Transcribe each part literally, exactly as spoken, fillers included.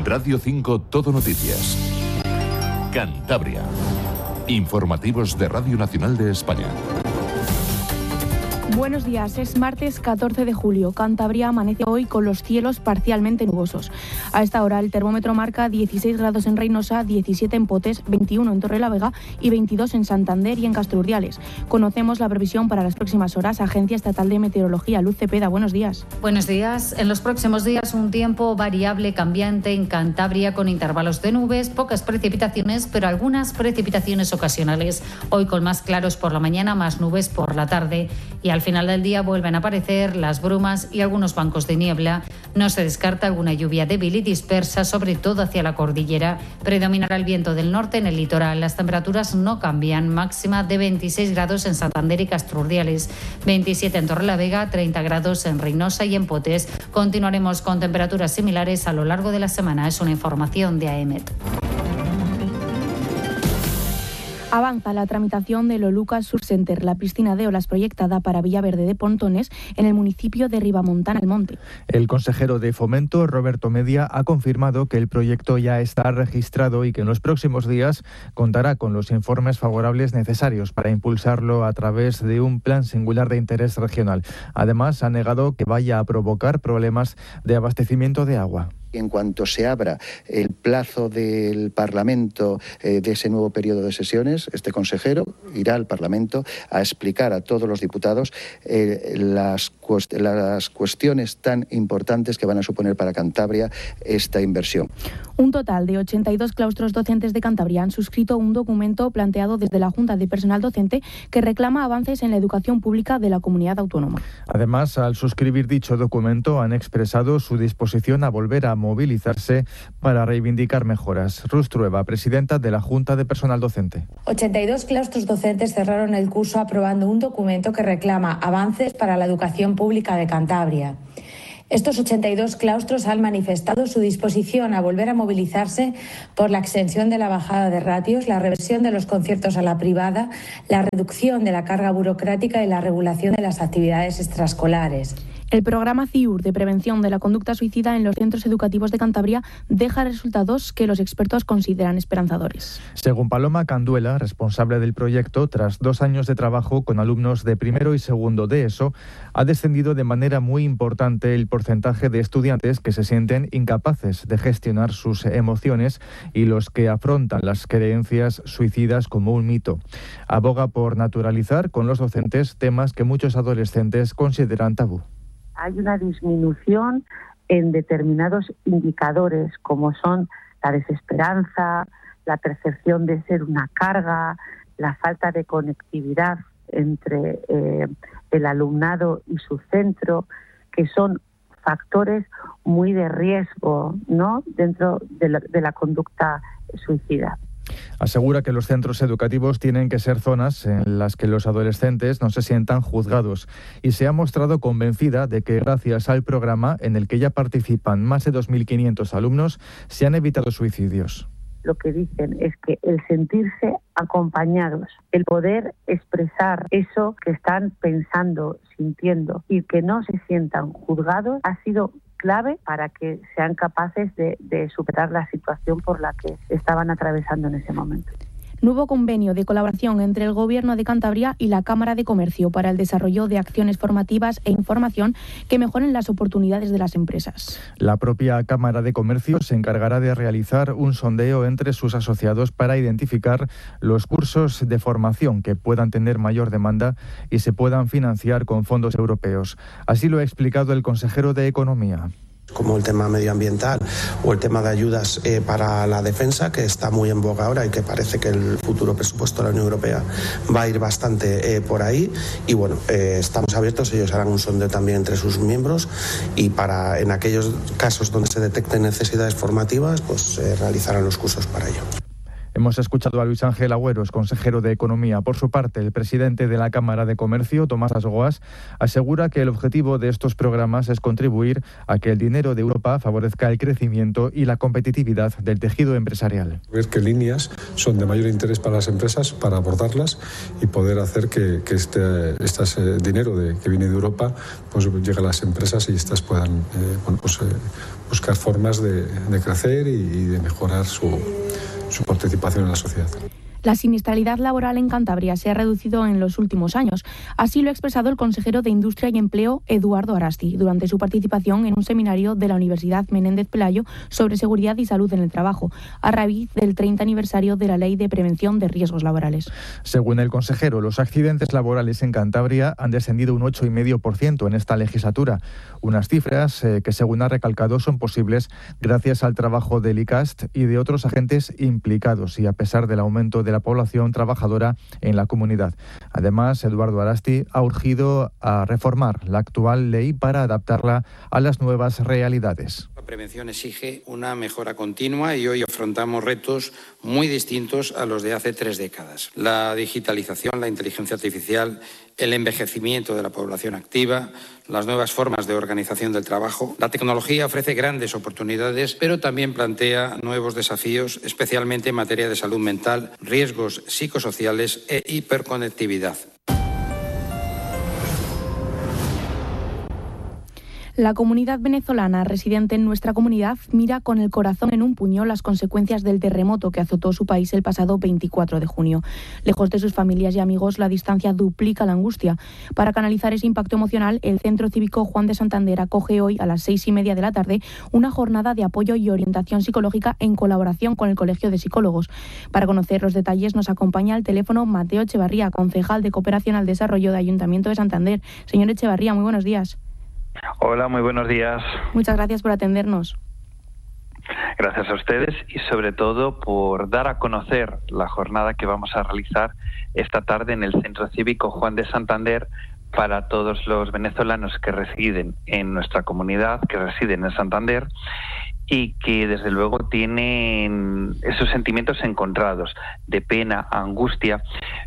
Radio cinco Todo Noticias. Cantabria. Informativos de Radio Nacional de España. Buenos días, es martes catorce de julio. Cantabria amanece hoy con los cielos parcialmente nubosos. A esta hora el termómetro marca dieciséis grados en Reynosa, diecisiete en Potes, veintiuno en Torrelavega y veintidós en Santander y en Castrurdiales. Conocemos la previsión para las próximas horas. Agencia Estatal de Meteorología, Luz Cepeda, buenos días. Buenos días. En los próximos días un tiempo variable, cambiante en Cantabria con intervalos de nubes, pocas precipitaciones, pero algunas precipitaciones ocasionales. Hoy con más claros por la mañana, más nubes por la tarde y al final del día vuelven a aparecer las brumas y algunos bancos de niebla. No se descarta alguna lluvia débil y dispersa, sobre todo hacia la cordillera. Predominará el viento del norte en el litoral. Las temperaturas no cambian, máxima de veintiséis grados en Santander y Castrurdiales, veintisiete en Torrelavega, treinta grados en Reynosa y en Potes. Continuaremos con temperaturas similares a lo largo de la semana. Es una información de A E M E T. Avanza la tramitación del Oluca Sur Center, la piscina de olas proyectada para Villaverde de Pontones en el municipio de Ribamontana del Monte. El consejero de Fomento, Roberto Media, ha confirmado que el proyecto ya está registrado y que en los próximos días contará con los informes favorables necesarios para impulsarlo a través de un plan singular de interés regional. Además, ha negado que vaya a provocar problemas de abastecimiento de agua. En cuanto se abra el plazo del Parlamento eh, de ese nuevo periodo de sesiones, este consejero irá al Parlamento a explicar a todos los diputados eh, las, cuest- las cuestiones tan importantes que van a suponer para Cantabria esta inversión. Un total de ochenta y dos claustros docentes de Cantabria han suscrito un documento planteado desde la Junta de Personal Docente que reclama avances en la educación pública de la comunidad autónoma. Además, al suscribir dicho documento, han expresado su disposición a volver a movilizarse para reivindicar mejoras. Rus Trueba, presidenta de la Junta de Personal Docente. ochenta y dos claustros docentes cerraron el curso aprobando un documento que reclama avances para la educación pública de Cantabria. Estos ochenta y dos claustros han manifestado su disposición a volver a movilizarse por la extensión de la bajada de ratios, la reversión de los conciertos a la privada, la reducción de la carga burocrática y la regulación de las actividades extraescolares. El programa C I U R de prevención de la conducta suicida en los centros educativos de Cantabria deja resultados que los expertos consideran esperanzadores. Según Paloma Canduela, responsable del proyecto, tras dos años de trabajo con alumnos de primero y segundo de ESO, ha descendido de manera muy importante el porcentaje de estudiantes que se sienten incapaces de gestionar sus emociones y los que afrontan las creencias suicidas como un mito. Aboga por naturalizar con los docentes temas que muchos adolescentes consideran tabú. Hay una disminución en determinados indicadores, como son la desesperanza, la percepción de ser una carga, la falta de conectividad entre eh, el alumnado y su centro, que son factores muy de riesgo, ¿no?, dentro de la, de la conducta suicida. Asegura que los centros educativos tienen que ser zonas en las que los adolescentes no se sientan juzgados y se ha mostrado convencida de que gracias al programa, en el que ya participan más de dos mil quinientos alumnos, se han evitado suicidios. Lo que dicen es que el sentirse acompañados, el poder expresar eso que están pensando, sintiendo y que no se sientan juzgados ha sido clave para que sean capaces de, de superar la situación por la que estaban atravesando en ese momento. Nuevo convenio de colaboración entre el Gobierno de Cantabria y la Cámara de Comercio para el desarrollo de acciones formativas e información que mejoren las oportunidades de las empresas. La propia Cámara de Comercio se encargará de realizar un sondeo entre sus asociados para identificar los cursos de formación que puedan tener mayor demanda y se puedan financiar con fondos europeos. Así lo ha explicado el consejero de Economía. Como el tema medioambiental o el tema de ayudas eh, para la defensa, que está muy en boga ahora y que parece que el futuro presupuesto de la Unión Europea va a ir bastante eh, por ahí. Y bueno, eh, estamos abiertos, ellos harán un sondeo también entre sus miembros y para en aquellos casos donde se detecten necesidades formativas, pues eh, realizarán los cursos para ello. Hemos escuchado a Luis Ángel Agüeros, consejero de Economía. Por su parte, el presidente de la Cámara de Comercio, Tomás Asgoas, asegura que el objetivo de estos programas es contribuir a que el dinero de Europa favorezca el crecimiento y la competitividad del tejido empresarial. Ver qué líneas son de mayor interés para las empresas, para abordarlas y poder hacer que, que este, este dinero de, que viene de Europa pues llegue a las empresas y estas puedan eh, bueno, pues, eh, buscar formas de, de crecer y, y de mejorar su, su participación en la sociedad. La siniestralidad laboral en Cantabria se ha reducido en los últimos años. Así lo ha expresado el consejero de Industria y Empleo, Eduardo Arasti, durante su participación en un seminario de la Universidad Menéndez Pelayo sobre seguridad y salud en el trabajo, a raíz del treinta aniversario de la Ley de Prevención de Riesgos Laborales. Según el consejero, los accidentes laborales en Cantabria han descendido un ocho coma cinco por ciento en esta legislatura. Unas cifras eh, que, según ha recalcado, son posibles gracias al trabajo del I C A S T y de otros agentes implicados y a pesar del aumento de la población trabajadora en la comunidad. Además, Eduardo Arasti ha urgido a reformar la actual ley para adaptarla a las nuevas realidades. La prevención exige una mejora continua y hoy afrontamos retos muy distintos a los de hace tres décadas. La digitalización, la inteligencia artificial, el envejecimiento de la población activa, las nuevas formas de organización del trabajo. La tecnología ofrece grandes oportunidades, pero también plantea nuevos desafíos, especialmente en materia de salud mental, riesgos psicosociales e hiperconectividad. La comunidad venezolana residente en nuestra comunidad mira con el corazón en un puño las consecuencias del terremoto que azotó su país el pasado veinticuatro de junio. Lejos de sus familias y amigos, la distancia duplica la angustia. Para canalizar ese impacto emocional, el Centro Cívico Juan de Santander acoge hoy a las seis y media de la tarde una jornada de apoyo y orientación psicológica en colaboración con el Colegio de Psicólogos. Para conocer los detalles nos acompaña al teléfono Mateo Echevarría, concejal de Cooperación al Desarrollo de Ayuntamiento de Santander. Señor Echevarría, muy buenos días. Hola, muy buenos días. Muchas gracias por atendernos. Gracias a ustedes y sobre todo por dar a conocer la jornada que vamos a realizar esta tarde en el Centro Cívico Juan de Santander para todos los venezolanos que residen en nuestra comunidad, que residen en Santander y que desde luego tienen esos sentimientos encontrados de pena, angustia,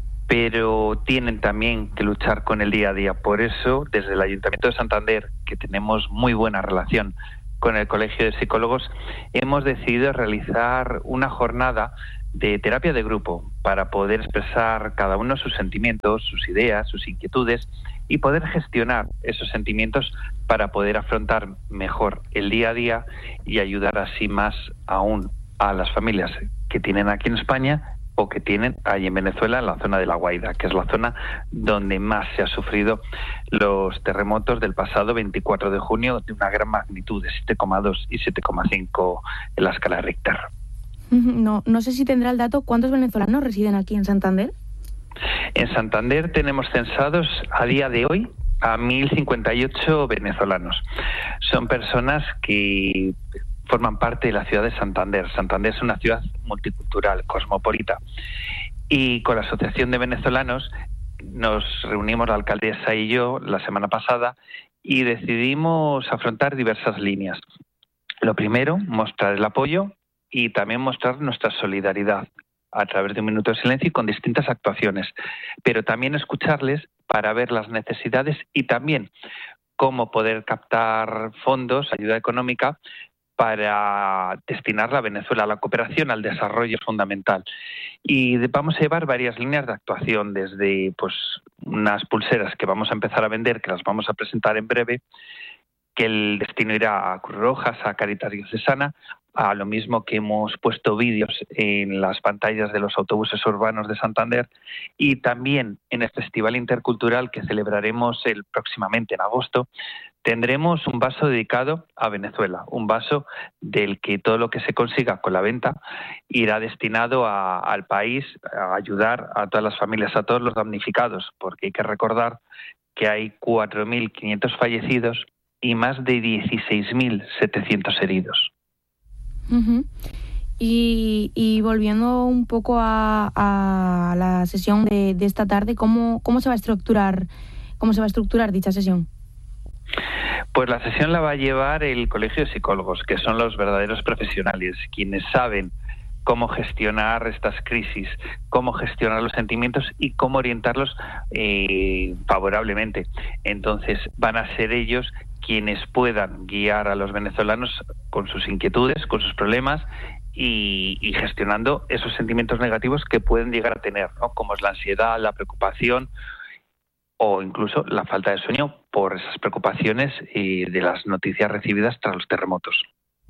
pero tienen también que luchar con el día a día. Por eso, desde el Ayuntamiento de Santander, que tenemos muy buena relación con el Colegio de Psicólogos, hemos decidido realizar una jornada de terapia de grupo para poder expresar cada uno sus sentimientos, sus ideas, sus inquietudes y poder gestionar esos sentimientos para poder afrontar mejor el día a día y ayudar así más aún a las familias que tienen aquí en España o que tienen allí en Venezuela, en la zona de La Guaira, que es la zona donde más se ha sufrido los terremotos del pasado veinticuatro de junio de una gran magnitud de siete coma dos y siete coma cinco en la escala Richter. No, no sé si tendrá el dato, ¿cuántos venezolanos residen aquí en Santander? En Santander tenemos censados a día de hoy a mil cincuenta y ocho venezolanos. Son personas que forman parte de la ciudad de Santander. Santander es una ciudad multicultural, cosmopolita. Y con la Asociación de Venezolanos nos reunimos la alcaldesa y yo la semana pasada y decidimos afrontar diversas líneas. Lo primero, mostrar el apoyo y también mostrar nuestra solidaridad a través de un minuto de silencio y con distintas actuaciones, pero también escucharles para ver las necesidades y también cómo poder captar fondos, ayuda económica, para destinarla a Venezuela. A la cooperación al desarrollo es fundamental. Y vamos a llevar varias líneas de actuación, desde pues unas pulseras que vamos a empezar a vender, que las vamos a presentar en breve, que el destino irá a Cruz Roja, a Cáritas Diocesana, a lo mismo que hemos puesto vídeos en las pantallas de los autobuses urbanos de Santander y también en el Festival Intercultural que celebraremos el próximamente en agosto. Tendremos un vaso dedicado a Venezuela, un vaso del que todo lo que se consiga con la venta irá destinado a, al país, a ayudar a todas las familias, a todos los damnificados, porque hay que recordar que hay cuatro mil quinientos fallecidos y más de dieciséis mil setecientos heridos. Uh-huh. Y, y volviendo un poco a, a la sesión de, de esta tarde, ¿cómo, cómo se va a estructurar, cómo se va a estructurar dicha sesión? Pues la sesión la va a llevar el Colegio de Psicólogos, que son los verdaderos profesionales, quienes saben cómo gestionar estas crisis, cómo gestionar los sentimientos y cómo orientarlos eh, favorablemente. Entonces van a ser ellos quienes puedan guiar a los venezolanos con sus inquietudes, con sus problemas y, y gestionando esos sentimientos negativos que pueden llegar a tener, ¿no? Como es la ansiedad, la preocupación o incluso la falta de sueño por esas preocupaciones y de las noticias recibidas tras los terremotos.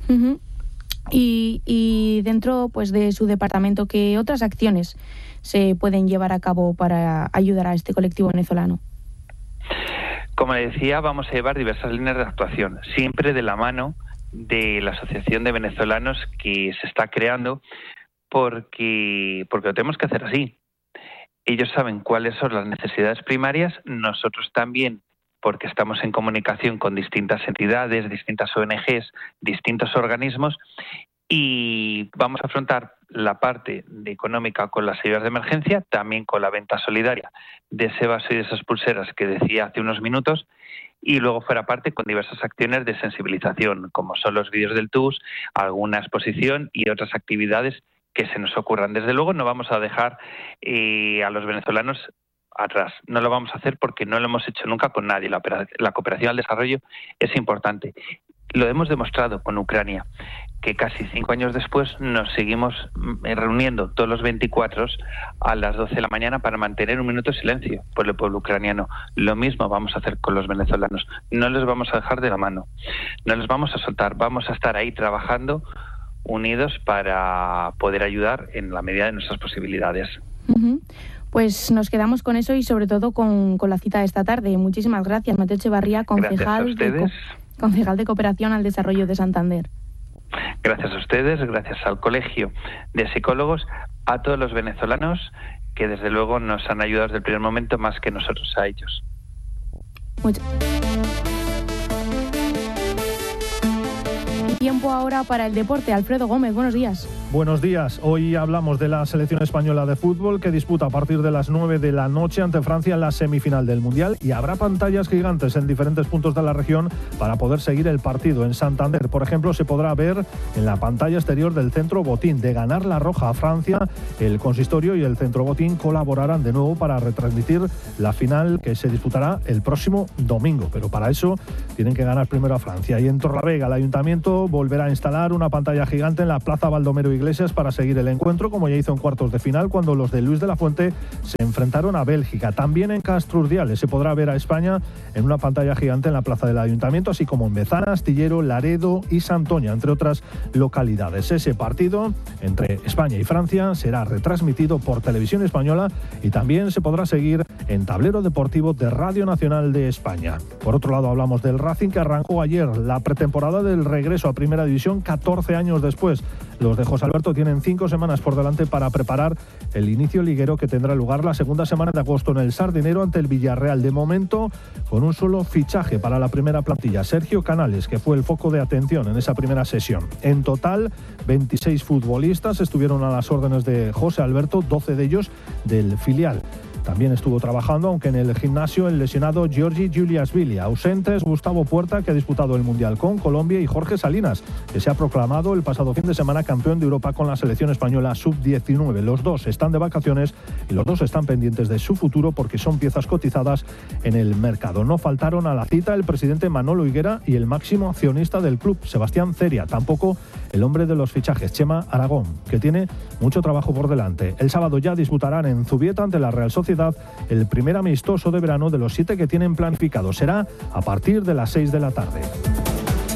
Uh-huh. Y, y dentro pues de su departamento, ¿qué otras acciones se pueden llevar a cabo para ayudar a este colectivo venezolano? Como le decía, vamos a llevar diversas líneas de actuación, siempre de la mano de la Asociación de Venezolanos que se está creando, porque, porque lo tenemos que hacer así. Ellos saben cuáles son las necesidades primarias, nosotros también, porque estamos en comunicación con distintas entidades, distintas O N Ges, distintos organismos, y vamos a afrontar la parte de económica con las ayudas de emergencia, también con la venta solidaria de ese vaso y de esas pulseras que decía hace unos minutos, y luego fuera parte con diversas acciones de sensibilización, como son los vídeos del T U S, alguna exposición y otras actividades que se nos ocurran. Desde luego no vamos a dejar eh, a los venezolanos atrás. No lo vamos a hacer porque no lo hemos hecho nunca con nadie. La, la cooperación al desarrollo es importante. Lo hemos demostrado con Ucrania, que casi cinco años después nos seguimos reuniendo todos los veinticuatro a las doce de la mañana para mantener un minuto de silencio por el pueblo ucraniano. Lo mismo vamos a hacer con los venezolanos. No les vamos a dejar de la mano. No les vamos a soltar. Vamos a estar ahí trabajando unidos para poder ayudar en la medida de nuestras posibilidades. Uh-huh. Pues nos quedamos con eso y sobre todo con, con la cita de esta tarde. Muchísimas gracias, Mateo Echevarría, concejal de, Co- concejal de Cooperación al Desarrollo de Santander. Gracias a ustedes, gracias al Colegio de Psicólogos, a todos los venezolanos que desde luego nos han ayudado desde el primer momento más que nosotros a ellos. Muchas Tiempo ahora para el deporte. Alfredo Gómez, buenos días. Buenos días. Hoy hablamos de la selección española de fútbol que disputa a partir de las nueve de la noche ante Francia en la semifinal del Mundial, y habrá pantallas gigantes en diferentes puntos de la región para poder seguir el partido. En Santander, por ejemplo, se podrá ver en la pantalla exterior del Centro Botín. De ganar la roja a Francia, el consistorio y el Centro Botín colaborarán de nuevo para retransmitir la final que se disputará el próximo domingo. Pero para eso tienen que ganar primero a Francia. Y en Torlavega, el ayuntamiento volverá a instalar una pantalla gigante en la Plaza Baldomero Iglesias para seguir el encuentro, como ya hizo en cuartos de final cuando los de Luis de la Fuente se enfrentaron a Bélgica. También en Castrurdiales se podrá ver a España en una pantalla gigante en la plaza del Ayuntamiento, así como en Bezana, Astillero, Laredo y Santoña, entre otras localidades. Ese partido entre España y Francia será retransmitido por Televisión Española y también se podrá seguir en Tablero Deportivo de Radio Nacional de España. Por otro lado, hablamos del Racing, que arrancó ayer la pretemporada del regreso a Primera División catorce años después. Los de José Alberto tienen cinco semanas por delante para preparar el inicio liguero que tendrá lugar la segunda semana de agosto en el Sardinero ante el Villarreal. De momento, con un solo fichaje para la primera plantilla, Sergio Canales, que fue el foco de atención en esa primera sesión. En total, veintiséis futbolistas estuvieron a las órdenes de José Alberto, doce de ellos del filial. También estuvo trabajando, aunque en el gimnasio, el lesionado Giorgi Juliashvili. Ausentes, Gustavo Puerta, que ha disputado el Mundial con Colombia, y Jorge Salinas, que se ha proclamado el pasado fin de semana campeón de Europa con la selección española sub diecinueve. Los dos están de vacaciones y los dos están pendientes de su futuro porque son piezas cotizadas en el mercado. No faltaron a la cita el presidente Manolo Higuera y el máximo accionista del club, Sebastián Ceria. Tampoco el hombre de los fichajes, Chema Aragón, que tiene mucho trabajo por delante. El sábado ya disputarán en Zubieta ante la Real Sociedad el primer amistoso de verano de los siete que tienen planificado. Será a partir de las seis de la tarde.